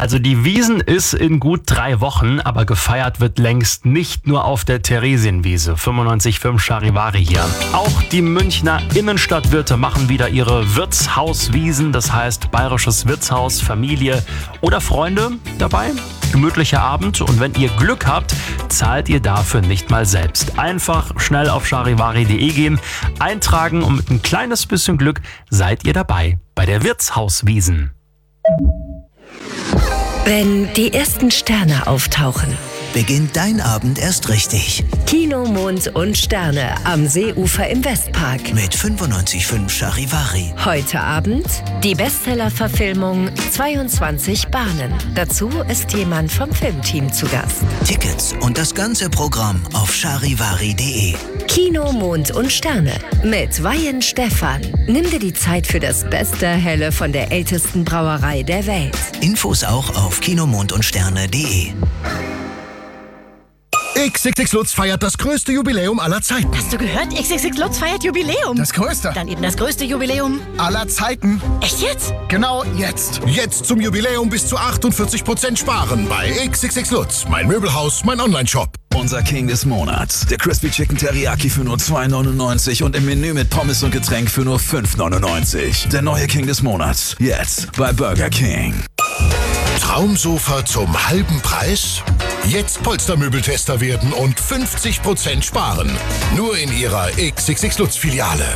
Also die Wiesn ist in gut 3 Wochen, aber gefeiert wird längst nicht nur auf der Theresienwiese. 95.5 Charivari hier. Auch die Münchner Innenstadtwirte machen wieder ihre Wirtshauswiesen, das heißt bayerisches Wirtshaus, Familie oder Freunde dabei. Gemütlicher Abend und wenn ihr Glück habt, zahlt ihr dafür nicht mal selbst. Einfach schnell auf charivari.de gehen, eintragen und mit ein kleines bisschen Glück seid ihr dabei bei der Wirtshauswiesen. Wenn die ersten Sterne auftauchen, beginnt dein Abend erst richtig. Kino, Mond und Sterne am Seeufer im Westpark. Mit 95.5 Charivari. Heute Abend die Bestseller-Verfilmung 22 Bahnen. Dazu ist jemand vom Filmteam zu Gast. Tickets und das ganze Programm auf charivari.de. Kino, Mond und Sterne mit Weihen Stephan. Nimm dir die Zeit für das beste Helle von der ältesten Brauerei der Welt. Infos auch auf kinomondundsterne.de. XXX Lutz feiert das größte Jubiläum aller Zeiten. Hast du gehört? XXX Lutz feiert Jubiläum. Das größte. Dann eben das größte Jubiläum Aller Zeiten. Echt jetzt? Genau jetzt. Jetzt zum Jubiläum bis zu 48% sparen bei XXX Lutz. Mein Möbelhaus, mein Onlineshop. Unser King des Monats. Der Crispy Chicken Teriyaki für nur 2,99 und im Menü mit Pommes und Getränk für nur 5,99. Der neue King des Monats. Jetzt bei Burger King. Traumsofa zum halben Preis? Jetzt Polstermöbeltester werden und 50% sparen. Nur in Ihrer XXX Lutz Filiale.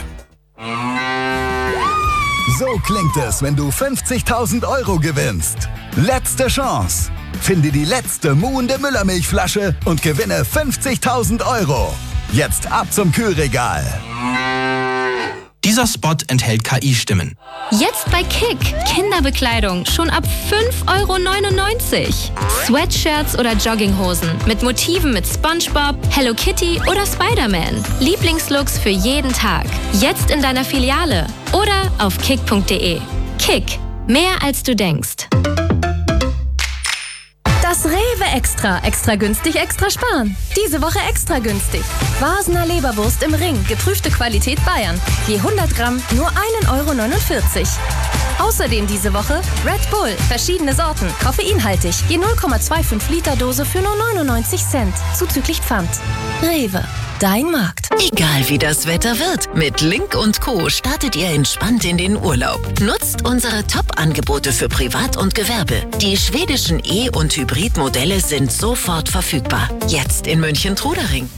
So klingt es, wenn du 50.000 € gewinnst. Letzte Chance. Finde die letzte muhende Müllermilchflasche und gewinne 50.000 €. Jetzt ab zum Kühlregal. Dieser Spot enthält KI-Stimmen. Jetzt bei Kick. Kinderbekleidung schon ab 5,99 €. Sweatshirts oder Jogginghosen mit Motiven mit SpongeBob, Hello Kitty oder Spider-Man. Lieblingslooks für jeden Tag. Jetzt in deiner Filiale oder auf kick.de. Kick. Mehr als du denkst. Das Rewe Extra. Extra günstig, extra sparen. Diese Woche extra günstig. Vasener Leberwurst im Ring. Geprüfte Qualität Bayern. Je 100 Gramm nur 1,49 €. Außerdem diese Woche Red Bull. Verschiedene Sorten. Koffeinhaltig. Je 0,25 Liter Dose für nur 99 Cent. Zuzüglich Pfand. Rewe. Dein Markt. Egal wie das Wetter wird, mit Link & Co. startet ihr entspannt in den Urlaub. Nutzt unsere Top-Angebote für Privat und Gewerbe. Die schwedischen E- und Hybridmodelle sind sofort verfügbar. Jetzt in München-Trudering.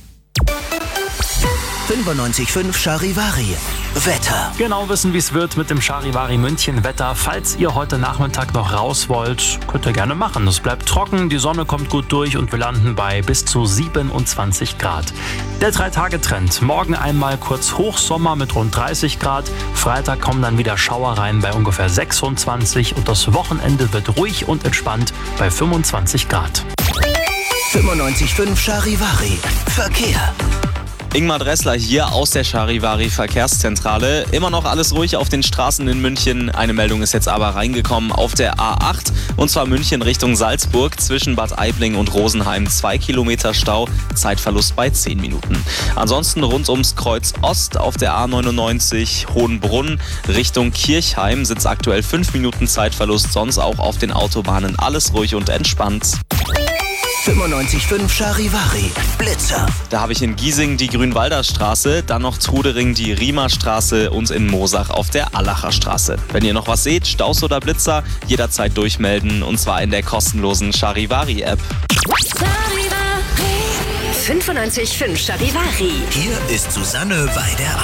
95.5 Charivari. Wetter. Genau wissen, wie es wird mit dem Charivari München Wetter. Falls ihr heute Nachmittag noch raus wollt, könnt ihr gerne machen. Es bleibt trocken, die Sonne kommt gut durch und wir landen bei bis zu 27 Grad. Der 3-Tage-Trend. Morgen einmal kurz Hochsommer mit rund 30 Grad. Freitag kommen dann wieder Schauereien bei ungefähr 26 und das Wochenende wird ruhig und entspannt bei 25 Grad. 95.5 Charivari. Verkehr. Ingmar Dressler hier aus der Charivari Verkehrszentrale. Immer noch alles ruhig auf den Straßen in München. Eine Meldung ist jetzt aber reingekommen auf der A8 und zwar München Richtung Salzburg zwischen Bad Aibling und Rosenheim. 2 Kilometer Stau, Zeitverlust bei 10 Minuten. Ansonsten rund ums Kreuz Ost auf der A99 Hohenbrunn Richtung Kirchheim sind es aktuell 5 Minuten Zeitverlust. Sonst auch auf den Autobahnen alles ruhig und entspannt. 95.5 Charivari. Blitzer. Da habe ich in Giesing die Grünwalder Straße, dann noch Trudering die Riemer Straße und in Moosach auf der Allacher Straße. Wenn ihr noch was seht, Staus oder Blitzer, jederzeit durchmelden und zwar in der kostenlosen Charivari-App. 95.5 Charivari. Hier ist Susanne Weider.